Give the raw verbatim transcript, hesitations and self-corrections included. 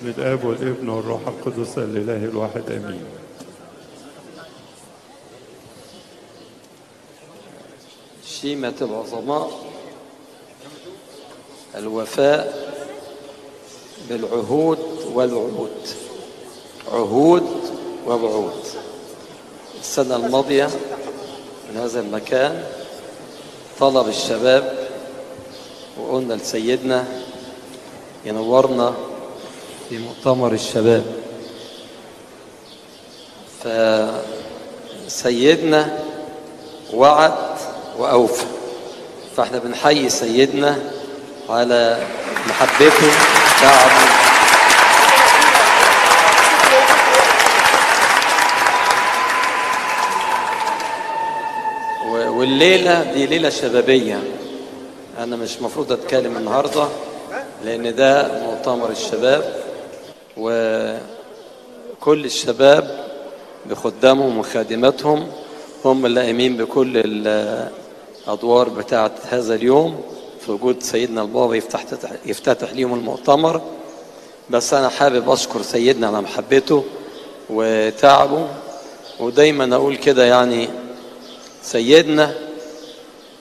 باسم الآب والابن والروح القدس الإله الواحد آمين. شيمة العظماء الوفاء بالعهود والوعود. عهود ووعود. السنة الماضية من هذا المكان طلب الشباب وقلنا لسيدنا ينورنا في مؤتمر الشباب، فسيدنا وعد وأوفى، فاحنا بنحيي سيدنا على محبته تعبه. والليلة دي ليلة شبابية، أنا مش مفروض أتكلم النهاردة لأن ده مؤتمر الشباب، وكل الشباب بخدامهم وخادماتهم هم اللي قايمين بكل الأدوار بتاعة هذا اليوم في وجود سيدنا البابا يفتح يفتتح ليهم المؤتمر. بس أنا حابب أشكر سيدنا على محبته وتعبه، ودايما أقول كده يعني سيدنا